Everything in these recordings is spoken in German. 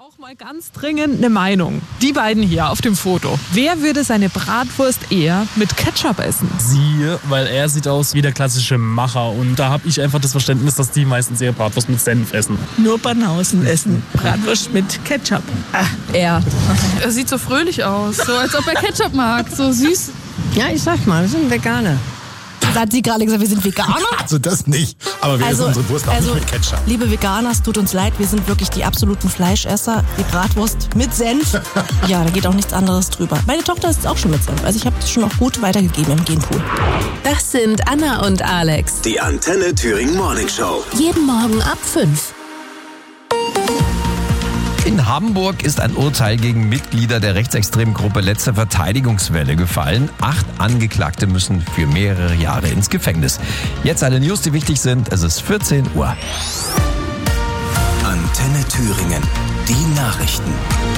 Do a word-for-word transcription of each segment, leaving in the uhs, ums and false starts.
brauche mal ganz dringend eine Meinung. Die beiden hier auf dem Foto. Wer würde seine Bratwurst eher mit Ketchup essen? Sie, weil er sieht aus wie der klassische Macher. Und da habe ich einfach das Verständnis, dass die meistens ihre Bratwurst mit Senf essen. Nur Banausen essen Bratwurst mit Ketchup. Ah, er. Er sieht so fröhlich aus, so als ob er Ketchup mag, so süß. Ja, ich sag mal, wir sind Veganer. Hat sie gerade gesagt, wir sind Veganer? Also das nicht, aber wir Also- essen unsere Wurst auch also- nicht mit Ketchup. Liebe Veganer, es tut uns leid, wir sind wirklich die absoluten Fleischesser. Die Bratwurst mit Senf. Ja, da geht auch nichts anderes drüber. Meine Tochter ist auch schon mit Senf. Also ich habe das schon auch gut weitergegeben im Genpool. Das sind Anna und Alex. Die Antenne Thüringen Morning Show. Jeden Morgen ab fünf. In Hamburg ist ein Urteil gegen Mitglieder der rechtsextremen Gruppe Letzte Verteidigungswelle gefallen. Acht Angeklagte müssen für mehrere Jahre ins Gefängnis. Jetzt alle News, die wichtig sind. Es ist vierzehn Uhr. Antenne Thüringen. Die Nachrichten.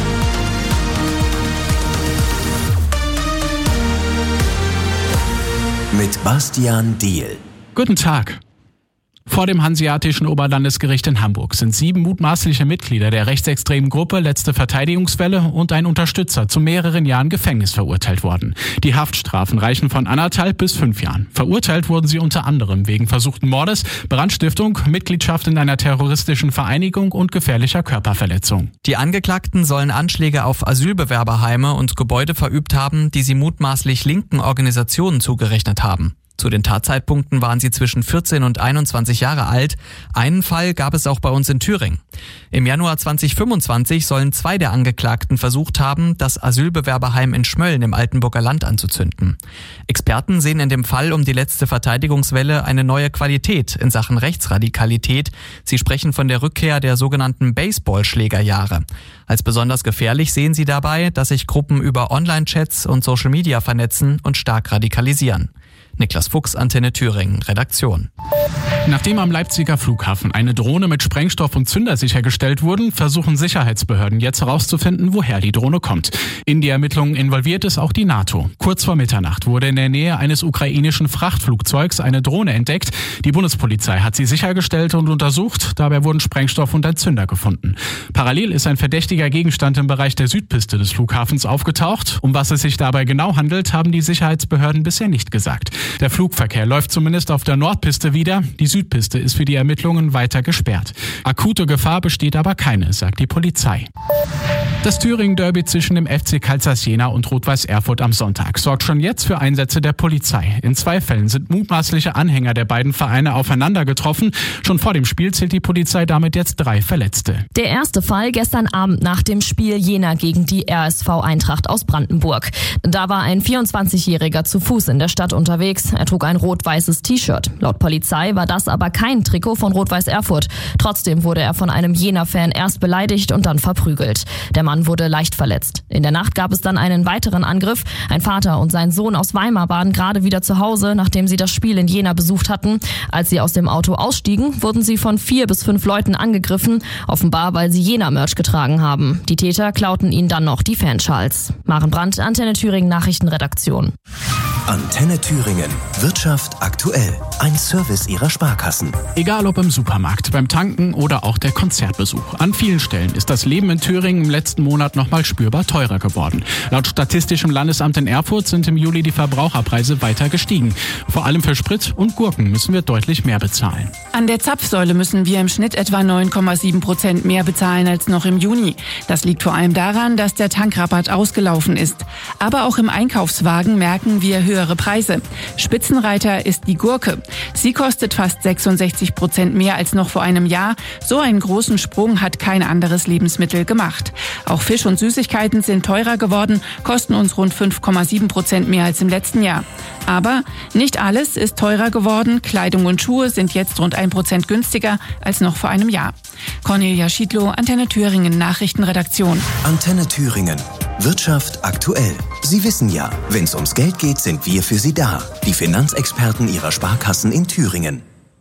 Mit Bastian Diehl. Guten Tag. Vor dem Hanseatischen Oberlandesgericht in Hamburg sind sieben mutmaßliche Mitglieder der rechtsextremen Gruppe Letzte Verteidigungswelle und ein Unterstützer zu mehreren Jahren Gefängnis verurteilt worden. Die Haftstrafen reichen von anderthalb bis fünf Jahren. Verurteilt wurden sie unter anderem wegen versuchten Mordes, Brandstiftung, Mitgliedschaft in einer terroristischen Vereinigung und gefährlicher Körperverletzung. Die Angeklagten sollen Anschläge auf Asylbewerberheime und Gebäude verübt haben, die sie mutmaßlich linken Organisationen zugerechnet haben. Zu den Tatzeitpunkten waren sie zwischen vierzehn und einundzwanzig Jahre alt. Einen Fall gab es auch bei uns in Thüringen. Im Januar zweitausendfünfundzwanzig sollen zwei der Angeklagten versucht haben, das Asylbewerberheim in Schmölln im Altenburger Land anzuzünden. Experten sehen in dem Fall um die Letzte Verteidigungswelle eine neue Qualität in Sachen Rechtsradikalität. Sie sprechen von der Rückkehr der sogenannten Baseballschlägerjahre. Als besonders gefährlich sehen sie dabei, dass sich Gruppen über Online-Chats und Social Media vernetzen und stark radikalisieren. Niklas Fuchs, Antenne Thüringen, Redaktion. Nachdem am Leipziger Flughafen eine Drohne mit Sprengstoff und Zünder sichergestellt wurden, versuchen Sicherheitsbehörden jetzt herauszufinden, woher die Drohne kommt. In die Ermittlungen involviert ist auch die NATO. Kurz vor Mitternacht wurde in der Nähe eines ukrainischen Frachtflugzeugs eine Drohne entdeckt. Die Bundespolizei hat sie sichergestellt und untersucht. Dabei wurden Sprengstoff und ein Zünder gefunden. Parallel ist ein verdächtiger Gegenstand im Bereich der Südpiste des Flughafens aufgetaucht. Um was es sich dabei genau handelt, haben die Sicherheitsbehörden bisher nicht gesagt. Der Flugverkehr läuft zumindest auf der Nordpiste wieder. Die Südpiste ist für die Ermittlungen weiter gesperrt. Akute Gefahr besteht aber keine, sagt die Polizei. Das Thüringen-Derby zwischen dem F C Kalzers Jena und Rot-Weiß Erfurt am Sonntag sorgt schon jetzt für Einsätze der Polizei. In zwei Fällen sind mutmaßliche Anhänger der beiden Vereine aufeinander getroffen. Schon vor dem Spiel zählt die Polizei damit jetzt drei Verletzte. Der erste Fall gestern Abend nach dem Spiel Jena gegen die R S V Eintracht aus Brandenburg. Da war ein vierundzwanzigjähriger zu Fuß in der Stadt unterwegs. Er trug ein rot-weißes T-Shirt. Laut Polizei war das aber kein Trikot von Rot-Weiß Erfurt. Trotzdem wurde er von einem Jena-Fan erst beleidigt und dann verprügelt. Der Mann wurde leicht verletzt. In der Nacht gab es dann einen weiteren Angriff. Ein Vater und sein Sohn aus Weimar waren gerade wieder zu Hause, nachdem sie das Spiel in Jena besucht hatten. Als sie aus dem Auto ausstiegen, wurden sie von vier bis fünf Leuten angegriffen, offenbar weil sie Jena-Merch getragen haben. Die Täter klauten ihnen dann noch die Fanschals. Maren Brandt, Antenne Thüringen Nachrichtenredaktion. Antenne Thüringen. Wirtschaft aktuell. Ein Service Ihrer Sparkassen. Egal ob im Supermarkt, beim Tanken oder auch der Konzertbesuch. An vielen Stellen ist das Leben in Thüringen im letzten Monat nochmal spürbar teurer geworden. Laut Statistischem Landesamt in Erfurt sind im Juli die Verbraucherpreise weiter gestiegen. Vor allem für Sprit und Gurken müssen wir deutlich mehr bezahlen. An der Zapfsäule müssen wir im Schnitt etwa neun Komma sieben Prozent mehr bezahlen als noch im Juni. Das liegt vor allem daran, dass der Tankrabatt ausgelaufen ist. Aber auch im Einkaufswagen merken wir höhere Preise. Spitzenreiter ist die Gurke. Sie kostet fast sechsundsechzig Prozent mehr als noch vor einem Jahr. So einen großen Sprung hat kein anderes Lebensmittel gemacht. Auch Fisch und Süßigkeiten sind teurer geworden, kosten uns rund fünf Komma sieben Prozent mehr als im letzten Jahr. Aber nicht alles ist teurer geworden. Kleidung und Schuhe sind jetzt rund ein Prozent günstiger als noch vor einem Jahr. Cornelia Schiedlow, Antenne Thüringen Nachrichtenredaktion. Antenne Thüringen. Wirtschaft aktuell. Sie wissen ja, wenn es ums Geld geht, sind wir für Sie da. Die Finanzexperten Ihrer Sparkassen in Thüringen.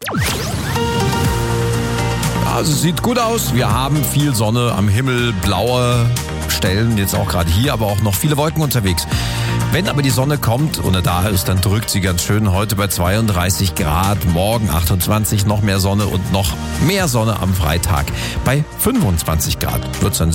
Also es sieht gut aus. Wir haben viel Sonne am Himmel, blaue Stellen, jetzt auch gerade hier, aber auch noch viele Wolken unterwegs. Wenn aber die Sonne kommt und da ist, dann drückt sie ganz schön. Heute bei zweiunddreißig Grad, morgen achtundzwanzig, noch mehr Sonne und noch mehr Sonne am Freitag bei fünfundzwanzig Grad. Wird's dann